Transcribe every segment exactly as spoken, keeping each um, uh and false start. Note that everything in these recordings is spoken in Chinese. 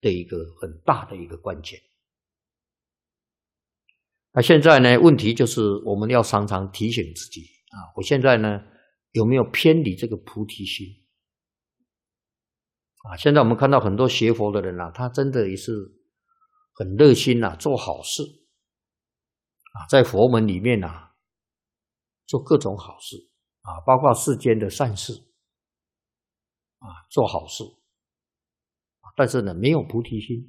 的一个很大的一个关键。那现在呢，问题就是我们要常常提醒自己啊，我现在呢有没有偏离这个菩提心啊？现在我们看到很多学佛的人啊，他真的也是很热心啊，做好事啊，在佛门里面啊，做各种好事啊，包括世间的善事啊，做好事，但是呢，没有菩提心。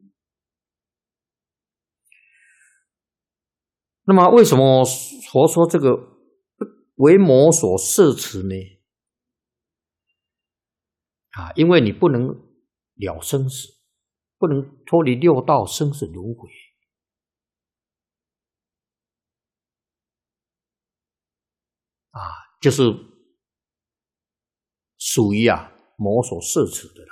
那么为什么佛说这个为魔所摄持呢？啊，因为你不能了生死，不能脱离六道生死轮回。啊，就是属于啊魔所摄持的了。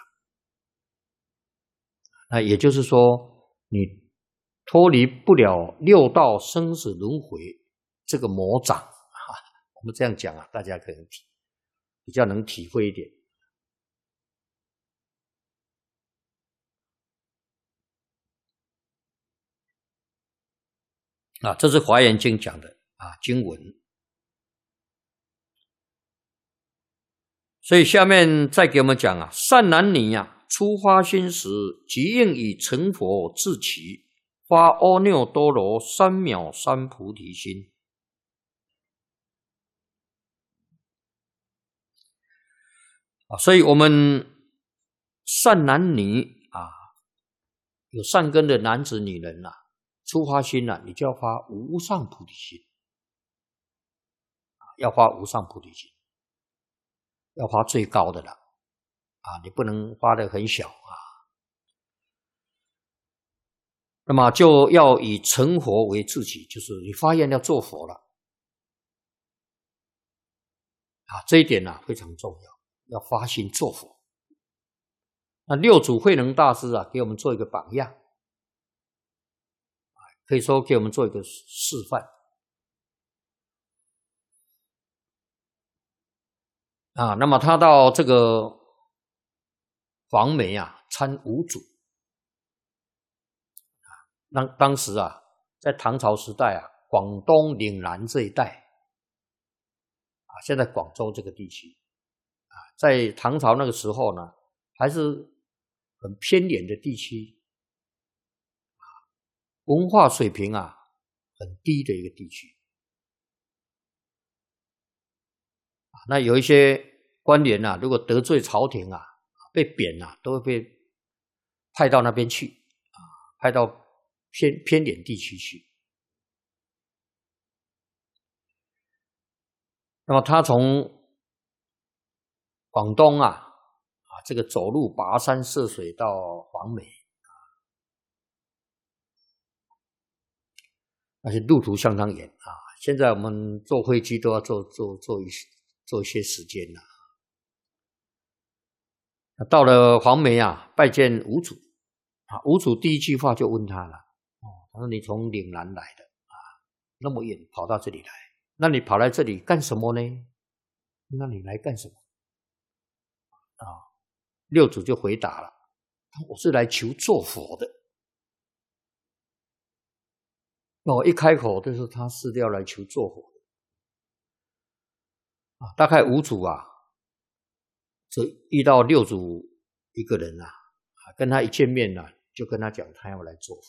那也就是说，你脱离不了六道生死轮回这个魔掌啊，我们这样讲啊，大家可能体比较能体会一点。啊，这是华严经讲的啊经文。所以下面再给我们讲啊，善男女啊，初发心时，即应以成佛自起，发阿耨多罗三藐三菩提心。啊，所以我们善男女啊，有善根的男子女人啊，初发心啊，你就要发无上菩提心，要发无上菩提心。要发最高的了啊，你不能发得很小啊。那么就要以成佛为自己，就是你发愿要做佛了啊，这一点啊非常重要，要发心做佛。那六祖慧能大师啊，给我们做一个榜样，可以说给我们做一个示范。啊，那么他到这个黄梅啊参五祖，当当时啊，在唐朝时代啊，广东岭南这一带啊，现在广州这个地区啊，在唐朝那个时候呢，还是很偏远的地区啊，文化水平啊很低的一个地区。那有一些官员啊，如果得罪朝廷啊，被贬啊，都会被派到那边去啊，派到偏偏远地区去。那么他从广东啊啊这个走路跋山涉水到黄梅啊，那些路途相当远啊。现在我们坐飞机都要坐坐坐一做一些时间了。到了黄梅啊，拜见五祖啊，五祖第一句话就问他了，哦，他说你从岭南来的啊，那么远跑到这里来，那你跑来这里干什么呢？那你来干什么？啊，六祖就回答了，我是来求做佛的。那我一开口就是他是要来求做佛的。啊，大概五祖啊，就遇到六祖一个人啊，啊，跟他一见面啊，就跟他讲他要来做佛。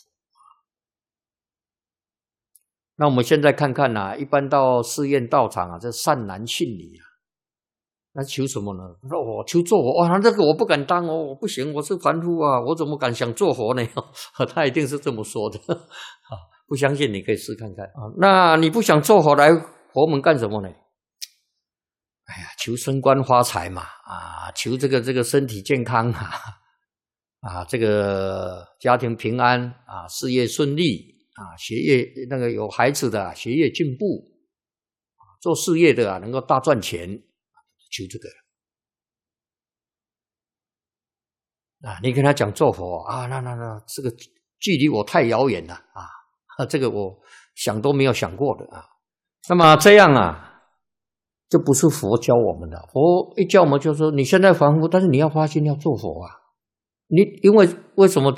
那我们现在看看啊，一般到寺院道场啊，这善男信女啊，那求什么呢？他说我求做佛，哇，那这个我不敢当哦，我不行，我是凡夫啊，我怎么敢想做佛呢？他一定是这么说的。啊，不相信你可以试看看啊。那你不想做佛来佛门干什么呢？哎呀，求升官发财嘛，啊，求这个这个身体健康啊，啊，这个家庭平安啊，事业顺利啊，学业那个有孩子的啊，学业进步，做事业的啊，能够大赚钱，求这个啊。你跟他讲做佛啊，那那那这个距离我太遥远了啊，这个我想都没有想过的啊。那么这样啊。这不是佛教我们的，佛一教我们就说你现在凡夫，但是你要发心要做佛啊， 你因为为什么